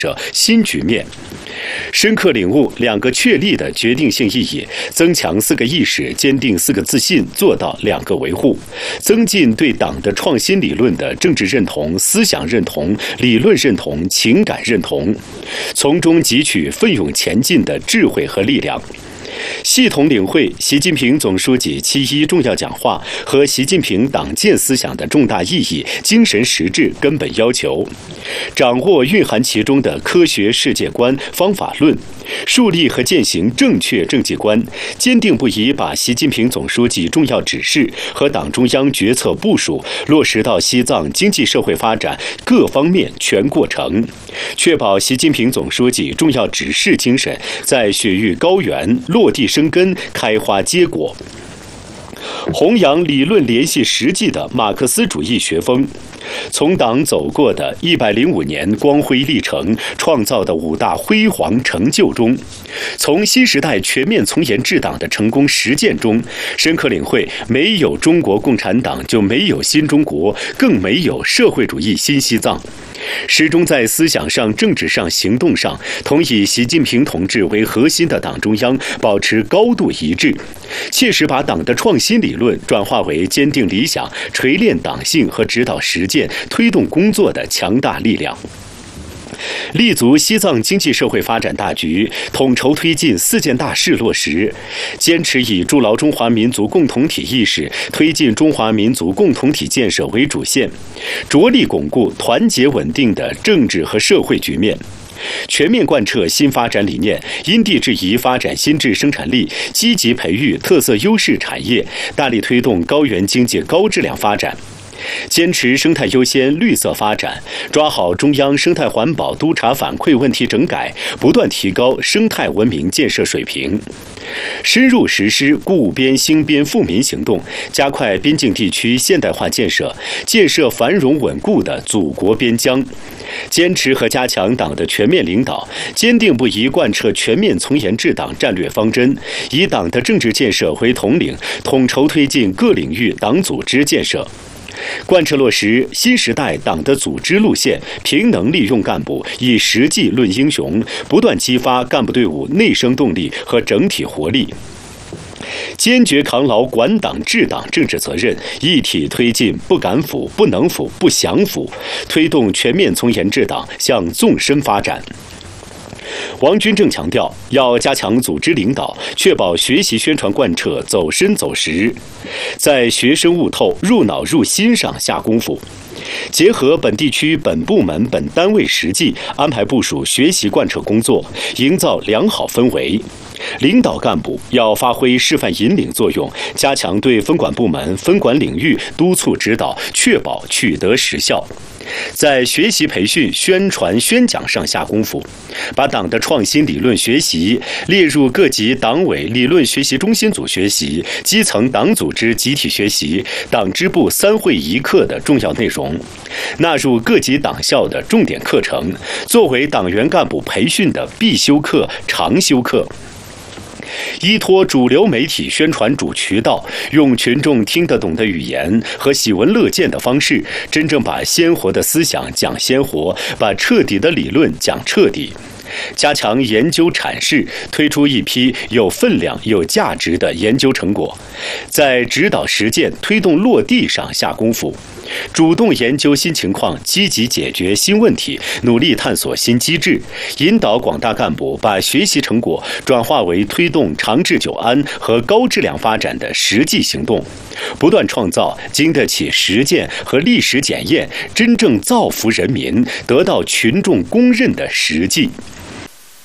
新局面。深刻领悟2个确立的决定性意义，增强4个意识，坚定4个自信，做到2个维护，增进对党的创新理论的政治认同、思想认同、理论认同、情感认同，从中汲取奋勇前进的智慧和力量。系统领会习近平总书记7·1重要讲话和习近平党建思想的重大意义、精神实质、根本要求，掌握蕴含其中的科学世界观、方法论，树立和践行正确政绩观，坚定不移把习近平总书记重要指示和党中央决策部署落实到西藏经济社会发展各方面全过程，确保习近平总书记重要指示精神在雪域高原落地生根、开花结果，弘扬理论联系实际的马克思主义学风，从党走过的105年光辉历程创造的5大辉煌成就中，从新时代全面从严治党的成功实践中，深刻领会没有中国共产党就没有新中国，更没有社会主义新西藏。始终在思想上、政治上、行动上同以习近平同志为核心的党中央保持高度一致，切实把党的创新理论转化为坚定理想、锤炼党性和指导实践、推动工作的强大力量。立足西藏经济社会发展大局，统筹推进4件大事落实，坚持以筑牢中华民族共同体意识、推进中华民族共同体建设为主线，着力巩固团结稳定的政治和社会局面。全面贯彻新发展理念，因地制宜发展新质生产力，积极培育特色优势产业，大力推动高原经济高质量发展。坚持生态优先、绿色发展，抓好中央生态环保督查反馈问题整改，不断提高生态文明建设水平。深入实施固边兴边富民行动，加快边境地区现代化建设，建设繁荣稳固的祖国边疆。坚持和加强党的全面领导，坚定不移贯彻全面从严治党战略方针，以党的政治建设为统领，统筹推进各领域党组织建设。贯彻落实新时代党的组织路线，平能利用干部，以实际论英雄，不断激发干部队伍内生动力和整体活力。坚决扛牢管党治党政治责任，一体推进不敢腐、不能腐、不想腐，推动全面从严治党向纵深发展。王军正强调，要加强组织领导，确保学习宣传贯彻走深走实，在学生悟透、入脑入心上下功夫，结合本地区本部门本单位实际，安排部署学习贯彻工作，营造良好氛围。领导干部要发挥示范引领作用，加强对分管部门、分管领域督促指导，确保取得实效。在学习培训、宣传宣讲上下功夫，把党的创新理论学习列入各级党委理论学习中心组学习、基层党组织集体学习、党支部3会1课的重要内容，纳入各级党校的重点课程，作为党员干部培训的必修课、常修课。依托主流媒体宣传主渠道，用群众听得懂的语言和喜闻乐见的方式，真正把鲜活的思想讲鲜活，把彻底的理论讲彻底。加强研究阐释，推出一批有分量、有价值的研究成果，在指导实践、推动落地上下功夫，主动研究新情况，积极解决新问题，努力探索新机制，引导广大干部把学习成果转化为推动长治久安和高质量发展的实际行动，不断创造经得起实践和历史检验、真正造福人民、得到群众公认的实际。